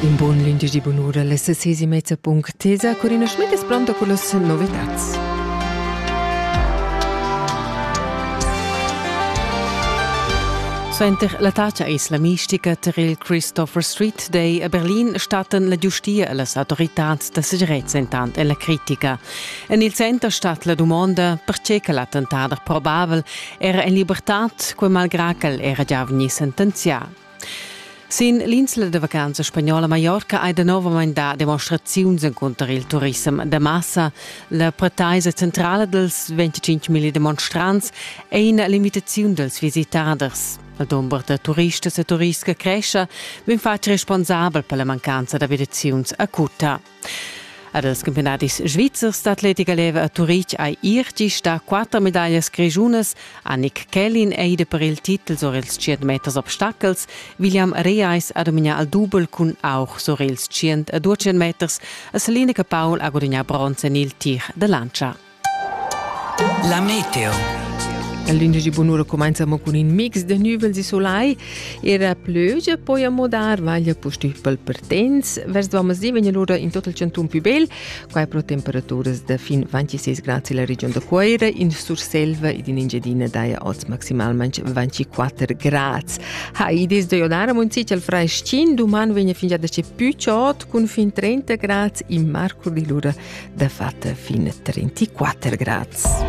Un buon lunedì di buon'ora alle 6:30. Corina Schmidt è pronta con le novità. Suenter l'attacca islamistica ter il Christopher Street Day a Berlin statten la giustia e las autoritats da segurezza intant e la critica. En il centro stat la domanda perché che l'attentato probabile era in libertat, quei malgrà che era già vegni sentenziato. Sin l'insula de vacanza spagnola Mallorca ha de novament da demonstraziuns contro il turismo de massa. La pretaisa centrale dels 25.000 demonstrants e in limitazione dels visitaders. Il numero de turistas e turiste cresce, ben fatto responsabile per la mancanza di abitazioni acuta. Ad els campionatis svizzers d'atletica leva a Turic ai irgi sta 4 medaglie grigiunas, Annick Kellin eide per il titel sur ils 100 meters obstacles, William Reis a dominà al double cun auch sur ils 100 a 200 meters, a Selina Capaul a guadagnà bronze nel tir de lancia. La meteo. Il lunedì di buon'ora cominciamo con un mix di nuvoli e solai. Era plöge, poi a modar, vaglia postupel per temps. Vers domas vengono l'ora in tutto il centrum più bel, qua pro temperaturas da fin 26 gradi la regione de Coira, in Surselva ed in Engiadina daia oz maximalmente 24 gradi. Des de Iodara Monzic al Freiscin, doman venga fin già da c'è più ciot, con fin 30 gradi, in Marco di l'ora da fatta fin 34 gradi.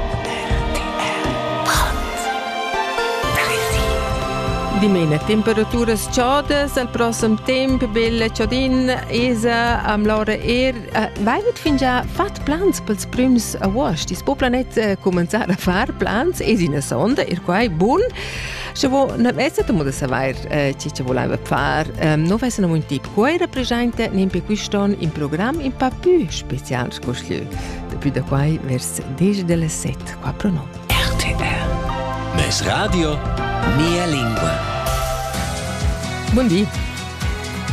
Di mena, temperature ciaudes, al prossimo tempo, belle ciaudin, esa, am l'ora vai vet fin già fat plans pels prims agost. Is po planet cominciare a far plans, es in a sonda, quai bun. Se vo na vessa da savoir ci voleva far, no vessa un tip. Quai rappresenta nempe quiston in programma in pa più special scosliu. Depuis da quai vers 10 delle 7, qua pro no. RTR. Mes radio, mia lingua. Buon dì.